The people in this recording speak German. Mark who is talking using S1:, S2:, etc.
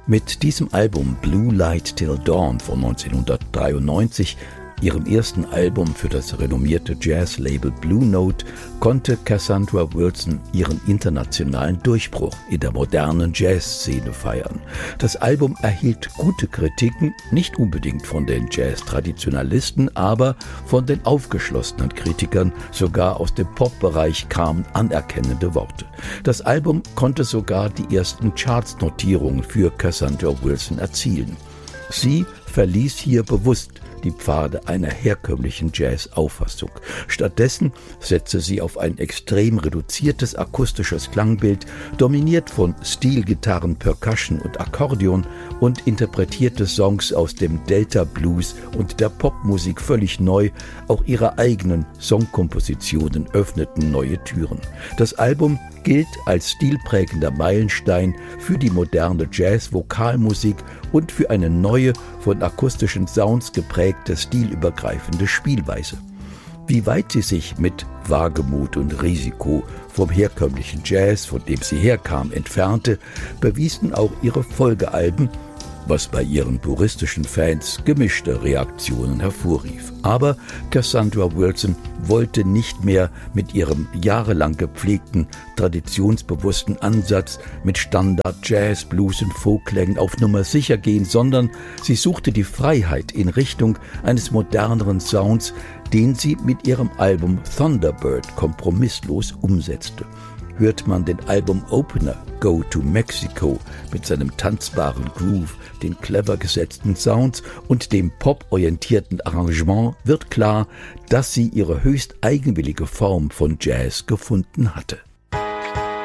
S1: Mit diesem Album Blue Light Till Dawn von 1993, ihrem ersten Album für das renommierte Jazz-Label Blue Note, konnte Cassandra Wilson ihren internationalen Durchbruch in der modernen Jazzszene feiern. Das Album erhielt gute Kritiken, nicht unbedingt von den Jazz-Traditionalisten, aber von den aufgeschlossenen Kritikern, sogar aus dem Pop-Bereich kamen anerkennende Worte. Das Album konnte sogar die ersten Charts-Notierungen für Cassandra Wilson erzielen. Sie verließ hier bewusst die Pfade einer herkömmlichen Jazz-Auffassung. Stattdessen setzte sie auf ein extrem reduziertes akustisches Klangbild, dominiert von Stilgitarren, Percussion und Akkordeon, und interpretierte Songs aus dem Delta Blues und der Popmusik völlig neu. Auch ihre eigenen Songkompositionen öffneten neue Türen. Das Album gilt als stilprägender Meilenstein für die moderne Jazz-Vokalmusik und für eine neue, von akustischen Sounds geprägte, stilübergreifende Spielweise. Wie weit sie sich mit Wagemut und Risiko vom herkömmlichen Jazz, von dem sie herkam, entfernte, bewiesen auch ihre Folgealben, was bei ihren puristischen Fans gemischte Reaktionen hervorrief. Aber Cassandra Wilson wollte nicht mehr mit ihrem jahrelang gepflegten, traditionsbewussten Ansatz mit Standard Jazz, Blues und Folkklängen auf Nummer sicher gehen, sondern sie suchte die Freiheit in Richtung eines moderneren Sounds, den sie mit ihrem Album Thunderbird kompromisslos umsetzte. Hört man den Album-Opener Go to Mexico mit seinem tanzbaren Groove, den clever gesetzten Sounds und dem pop-orientierten Arrangement, wird klar, dass sie ihre höchst eigenwillige Form von Jazz gefunden hatte.